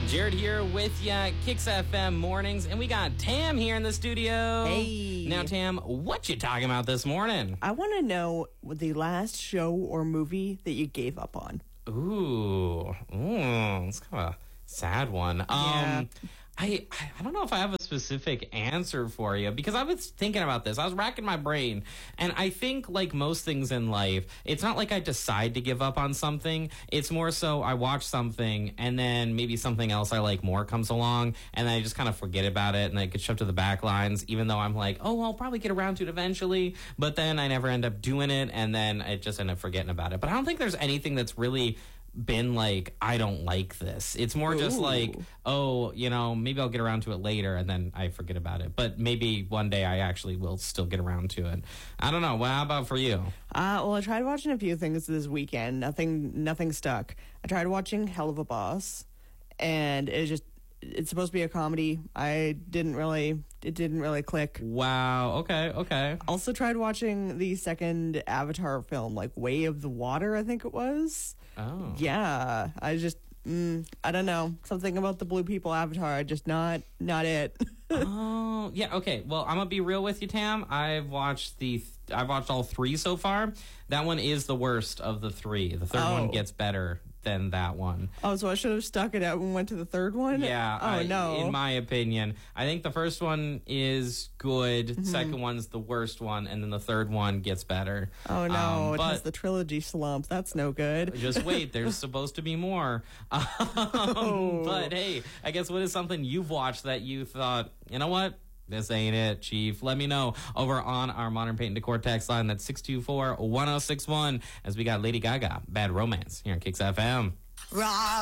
Jared here with ya, Kicks FM mornings, and we got Tam here in the studio. Hey. Now, Tam, what you talking about this morning? I want to know the last show or movie that you gave up on. Ooh, it's kind of a sad one. Yeah. I don't know if I have a specific answer for you because I was thinking about this. I was racking my brain, and I think like most things in life, it's not like I decide to give up on something. It's more so I watch something and then maybe something else I like more comes along, and then I just kind of forget about it and I get shoved to the back lines, even though I'm like, oh, I'll probably get around to it eventually, but then I never end up doing it, and then I just end up forgetting about it. But I don't think there's anything that's really been like, I don't like this. It's more just like, oh, maybe I'll get around to it later, and then I forget about it. But maybe one day I actually will still get around to it. I don't know. Well, how about for you? Well, I tried watching a few things this weekend. Nothing stuck. I tried watching Hell of a Boss, and it's supposed to be a comedy. It didn't really click. Wow. Okay. Also tried watching the second Avatar film, like Way of the Water, I think it was. Oh. Yeah. I don't know. Something about the blue people Avatar, just not it. Oh, yeah. Okay. Well, I'm gonna be real with you, Tam. I've watched all three so far. That one is the worst of the three. The third one gets better than that one. Oh, so I should have stuck it out and went to the third one? Yeah. No. In my opinion, I think the first one is good. Mm-hmm. Second one's the worst one, and then the third one gets better. Oh no, it has the trilogy slump. That's no good. Just wait, there's supposed to be more. But hey, I guess what is something you've watched that you thought, you know what? This ain't it, Chief. Let me know over on our Modern Paint and Decor text line. That's 624-1061 as we got Lady Gaga, Bad Romance here on Kicks FM.